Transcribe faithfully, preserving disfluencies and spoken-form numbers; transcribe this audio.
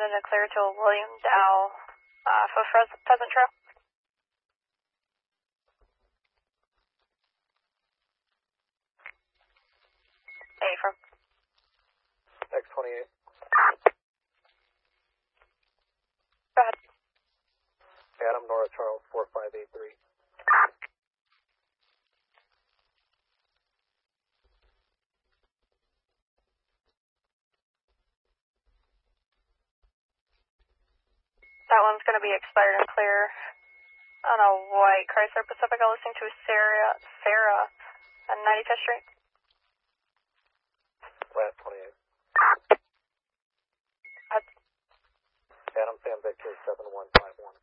seven to clear to William Dow uh, for Pheasant Trail. A from X twenty-eight. Go ahead. Adam Nora Charles four five eight three. That one's going to be expired and clear on a white Chrysler Pacifica listening to Sarah, Sarah on ninety-fifth Street. Last twenty-eight. At Adam Sam Victor seven one five one.